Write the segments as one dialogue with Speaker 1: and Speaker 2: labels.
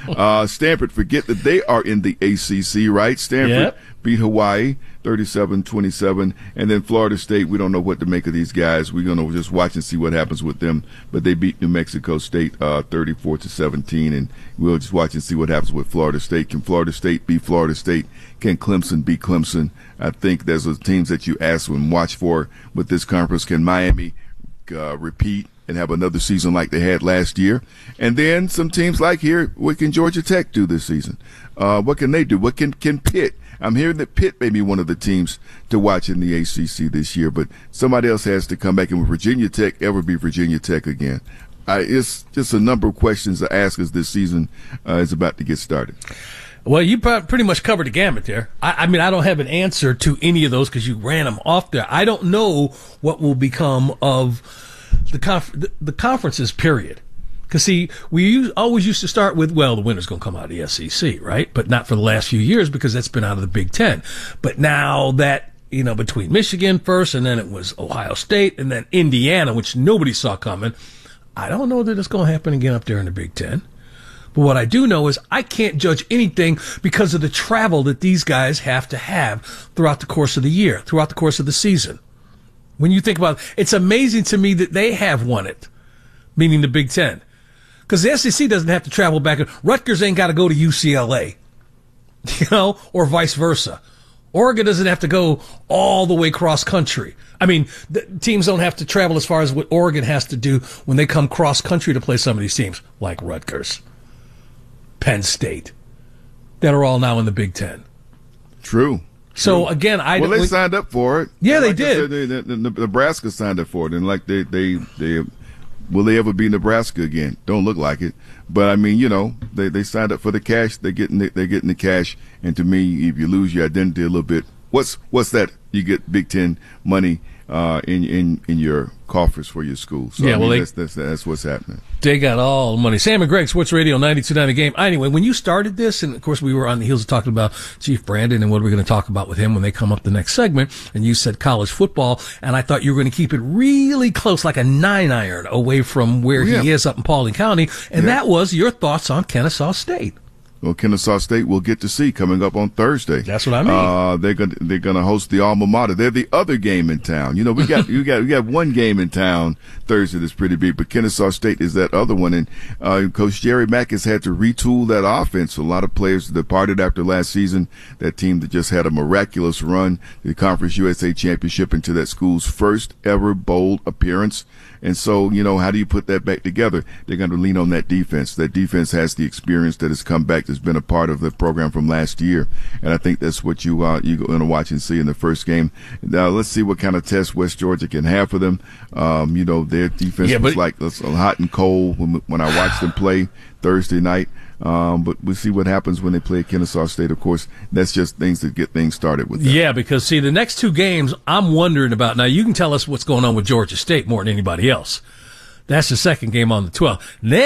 Speaker 1: Stanford, forget that they are in the ACC, right? Stanford beat Hawaii 37-27. And then Florida State, we don't know what to make of these guys. We're going to just watch and see what happens with them. But they beat New Mexico State 34-17. And we'll just watch and see what happens with Florida State. Can Florida State beat Florida State? Can Clemson beat Clemson? I think there's the teams that you ask and watch for with this conference. Can Miami repeat and have another season like they had last year? And then some teams like here, what can Georgia Tech do this season? What can they do? What can Pitt? I'm hearing that Pitt may be one of the teams to watch in the ACC this year, but somebody else has to come back. And will Virginia Tech ever be Virginia Tech again? It's just a number of questions to ask as this season is about to get started.
Speaker 2: Well, you pretty much covered the gamut there. I mean, I don't have an answer to any of those because you ran them off there. I don't know what will become of the conferences, period. Because, see, we always used to start with, well, the winner's going to come out of the SEC, right? But not for the last few years because that's been out of the Big Ten. But now that, between Michigan first and then it was Ohio State and then Indiana, which nobody saw coming, I don't know that it's going to happen again up there in the Big Ten. But what I do know is I can't judge anything because of the travel that these guys have to have throughout the course of the year, throughout the course of the season. When you think about it, it's amazing to me that they have won it, meaning the Big Ten. Because the SEC doesn't have to travel back. Rutgers ain't got to go to UCLA, or vice versa. Oregon doesn't have to go all the way cross country. I mean, the teams don't have to travel as far as what Oregon has to do when they come cross country to play some of these teams, like Rutgers, Penn State, that are all now in the Big Ten.
Speaker 1: True.
Speaker 2: So again,
Speaker 1: they signed up for it.
Speaker 2: Yeah,
Speaker 1: like
Speaker 2: they did.
Speaker 1: Said, Nebraska signed up for it, and like they will they ever be Nebraska again? Don't look like it. But I mean, they signed up for the cash. They're getting the cash. And to me, if you lose your identity a little bit, what's that? You get Big Ten money in your coffers for your school. So
Speaker 2: yeah,
Speaker 1: that's what's happening.
Speaker 2: They got all the money. Sam and Greg, Sports Radio 92.9 The Game. Anyway, when you started this, and of course we were on the heels of talking about Chief Brandon and what we're going to talk about with him when they come up the next segment, and you said college football, and I thought you were going to keep it really close, like a 9-iron away from where he is up in Paulding County, and that was your thoughts on Kennesaw State.
Speaker 1: Well, Kennesaw State we'll get to see coming up on Thursday.
Speaker 2: That's what I mean.
Speaker 1: They're gonna host the alma mater. They're the other game in town. We got one game in town Thursday that's pretty big, but Kennesaw State is that other one. And Coach Jerry Mack has had to retool that offense. A lot of players departed after last season. That team that just had a miraculous run, the Conference USA Championship, into that school's first ever bowl appearance. And so, how do you put that back together? They're going to lean on that defense. That defense has the experience that has come back, that's been a part of the program from last year. And I think that's what you're going to watch and see in the first game. Now, let's see what kind of test West Georgia can have for them. Their defense was like hot and cold when I watched them play Thursday night. But we'll see what happens when they play Kennesaw State. Of course, that's just things that get things started with them.
Speaker 2: Yeah, because, see, the next two games I'm wondering about. Now, you can tell us what's going on with Georgia State more than anybody else. That's the second game on the 12th.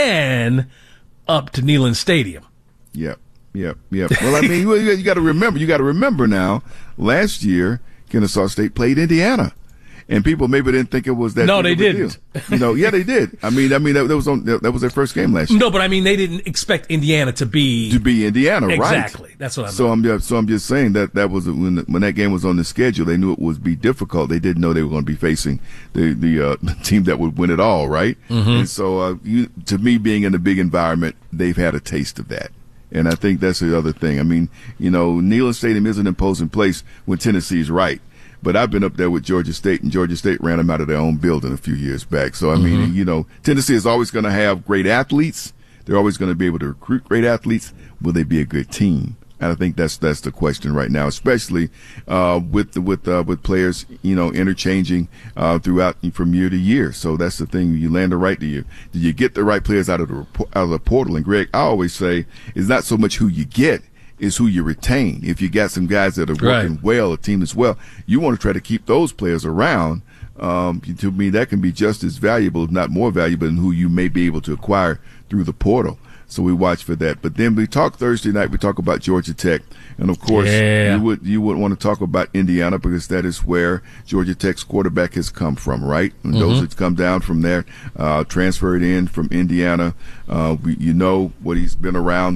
Speaker 2: Then up to Neyland Stadium.
Speaker 1: Yep. Well, I mean, you got to remember now, last year, Kennesaw State played Indiana. And people maybe didn't think it was that.
Speaker 2: No, they didn't.
Speaker 1: Yeah, they did. I mean, that was their first game last year.
Speaker 2: No, but I mean, they didn't expect Indiana to be
Speaker 1: Indiana, right?
Speaker 2: Exactly. That's what I mean.
Speaker 1: So I'm just saying that was when that game was on the schedule. They knew it would be difficult. They didn't know they were going to be facing the team that would win it all, right? Mm-hmm. And so, to me, being in a big environment, they've had a taste of that. And I think that's the other thing. I mean, Neyland Stadium is an imposing place when Tennessee's right. But I've been up there with Georgia State, and Georgia State ran them out of their own building a few years back. So, I mean, Tennessee is always going to have great athletes. They're always going to be able to recruit great athletes. Will they be a good team? And I think that's the question right now, especially with players, interchanging throughout from year to year. So that's the thing. You land the right. Did you get the right players out of the portal? And Greg, I always say, it's not so much who you get, is who you retain. If you got some guys that are working well, a team as well, you want to try to keep those players around. To me, that can be just as valuable, if not more valuable, than who you may be able to acquire through the portal. So we watch for that. But then we talk Thursday night, we talk about Georgia Tech. And, of course, you would want to talk about Indiana, because that is where Georgia Tech's quarterback has come from, right? And those that come down from there, transferred in from Indiana, what he's been around